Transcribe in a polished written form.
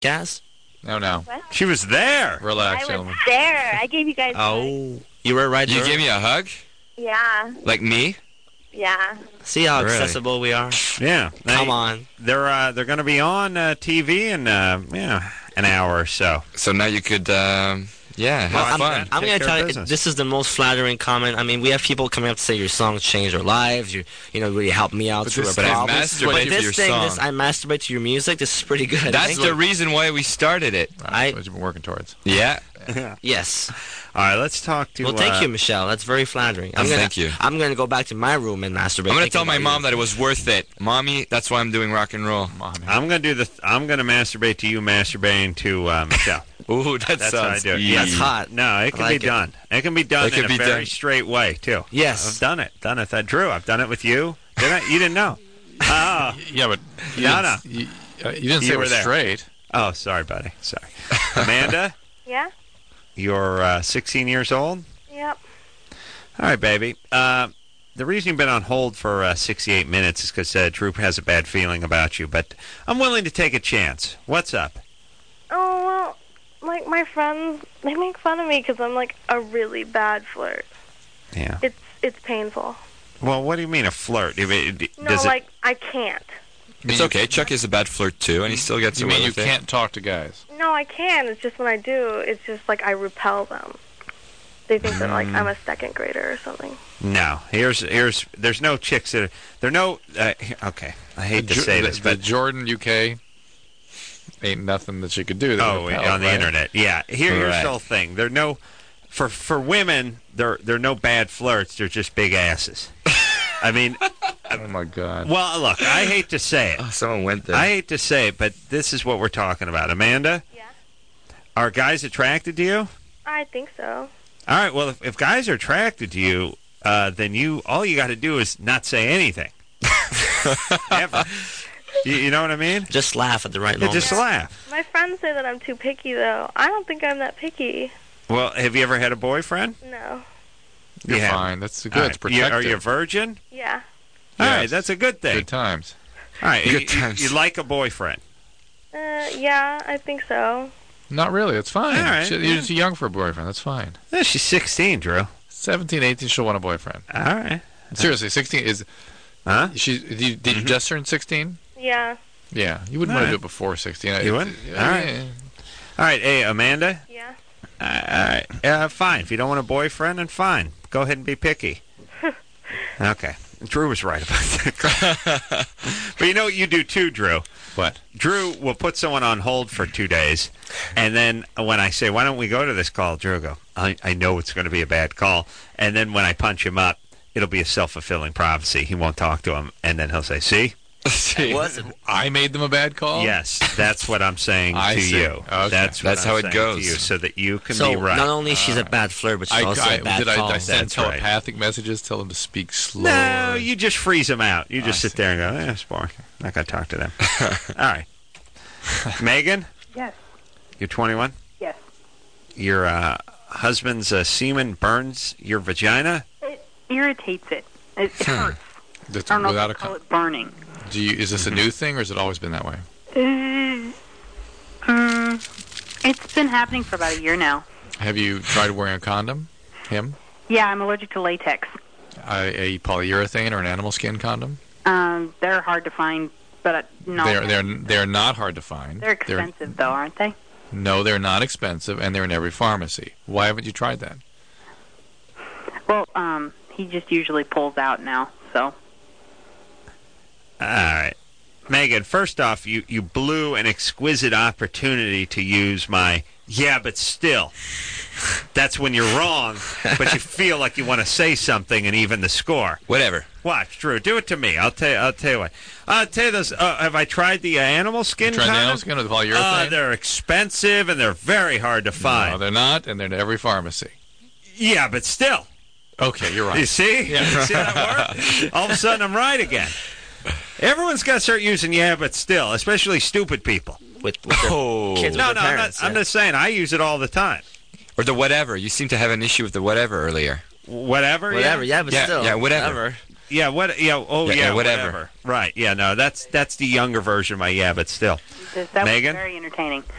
Gas? No. What? She was there. Relax, I was gentlemen. there. I gave you guys. Oh, you were right You there. gave me a hug? Yeah. Like me? Yeah. See how Really? accessible we are? Yeah. Come on. They're going to be on TV in an hour or so. So now you could, have fun. I'm Take going to care tell of you, business. this is the most flattering comment. I mean, we have people coming up to say your song changed our lives. You really helped me out through a But I problem. masturbate But to this your thing, song. I masturbate to your music. This is pretty good. That's the reason why we started it. That's what you've been working towards. Yeah. Yes. All right, let's talk to... Well, thank you, Michelle. That's very flattering. Thank you. I'm going to go back to my room and masturbate. I'm going to thinking tell my about mom you. that it was worth it. Mommy, that's why I'm doing rock and roll. Mommy. I'm going to masturbate to you masturbating to Michelle. Ooh, that That's how I sounds do it. easy. That's hot. No, it can I like be it. done. It can be done It can in be a very done. straight way, too. Yes. I've done it. Drew, I've done it with you. Did I? You didn't know. Oh, Yeah, but you No, didn't, you didn't say You it were was there. straight. oh, sorry, buddy. Sorry. Amanda, Yeah. you're 16 years old? Yep. All right, baby. The reason you've been on hold for 68 minutes is because Drew has a bad feeling about you, but I'm willing to take a chance. What's up? Oh well, like my friends, they make fun of me because I'm like a really bad flirt. Yeah. It's painful. Well, what do you mean a flirt? No, like I can't. It's okay. Chuck is a bad flirt, too, and he still gets You away mean you with it. can't talk to guys? No, I can. It's just when I do, it's just like I repel them. They think that like I'm a second grader or something. No. There's no chicks that there are no. Okay, I hate to say this, the but Jordan UK ain't nothing that you could do. on the internet, yeah. Here's Right. the whole thing. There are no for women. There are no bad flirts. They're just big asses. I mean, Oh my God. well, look, I hate to say it. Oh, someone went there. I hate to say it, but this is what we're talking about. Amanda, Yeah. are guys attracted to you? I think so. All right. Well, if guys are attracted to you, then all you got to do is not say anything. Ever. You know what I mean? Just laugh at the right Yeah, moment. just laugh. My friends say that I'm too picky though. I don't think I'm that picky. Well, have you ever had a boyfriend? No. You're You haven't. fine. That's good. All It's right. Are you a protective. virgin? Yeah. All right, Yes. that's a good thing. Good times. All right, Good you times. like a boyfriend. Yeah, I think so. Not really. It's fine. All right. You're too young for a boyfriend. That's fine. Yeah, she's 16, Drew. 17, 18, she'll want a boyfriend. All right. Seriously, 16 is... Huh? Did you just turn 16? Yeah. Yeah. You wouldn't All want to right. do it before 16. You wouldn't? Yeah. All right. All right, hey, Amanda. Yeah. All right. Fine. If you don't want a boyfriend, then fine. Go ahead and be picky. Okay. Drew was right about that. But you know what you do too, Drew? What? Drew will put someone on hold for 2 days, and then when I say, why don't we go to this call, Drew will go, I know it's going to be a bad call. And then when I punch him up, it'll be a self-fulfilling prophecy. He won't talk to him, and then he'll say, see? It was. I made them a bad call? Yes, that's what I'm saying I to see. you. Okay. That's That's what how I'm it saying goes. to you, so that you can So be right. not only she's a bad flirt, but she's also a bad did call. I send That's right. telepathic messages, tell them to speak slower? No, you just freeze them out. You just I sit there and go, it's boring. Not going to talk to them. All right. Megan, Yes. you're 21? Yes. Your husband's semen burns your vagina? It irritates it. It hurts. That's I don't know without if a they call con- it burning. Is this a new thing, or has it always been that way? It's been happening for about a year now. Have you tried wearing a condom? Him? Yeah, I'm allergic to latex. A polyurethane or an animal skin condom? They're hard to find, but no. They're not hard to find. They're expensive, though, aren't they? No, they're not expensive, and they're in every pharmacy. Why haven't you tried that? Well, he just usually pulls out now, so. All right. Megan, first off, you blew an exquisite opportunity to use my, yeah, but still. That's when you're wrong, but you feel like you want to say something and even the score. Whatever. Watch, Drew. Do it to me. I'll tell you what. I'll tell you this. Have I tried the animal skin Tried the condom? animal skin or the polyurethane? They're expensive and they're very hard to No, find. they're not, and they're in every pharmacy. Yeah, but still. Okay, you're You right. see? Yeah. You see how that works? All of a sudden, I'm right again. Everyone's got to start using yeah, but still, especially stupid people. with their Oh. kids, with No, their no, parents. I'm yeah. just saying. I use it all the time. Or the whatever. You seem to have an issue with the whatever earlier. Whatever. Whatever, yeah, but Yeah, still. yeah, whatever. Yeah. What? Yeah. Oh, Yeah, yeah. yeah, whatever. Right. Yeah. No. That's the younger version of my yeah, but still. That Megan? was very entertaining.